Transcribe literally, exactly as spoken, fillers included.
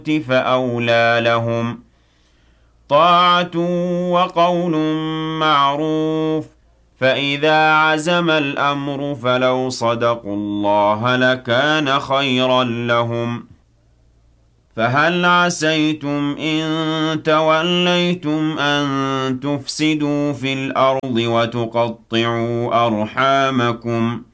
فأولى لهم طاعة وقول معروف فإذا عزم الأمر فلو صدقوا الله لكان خيرا لهم فهل عسيتم إن توليتم أن تفسدوا في الأرض وتقطعوا أرحامكم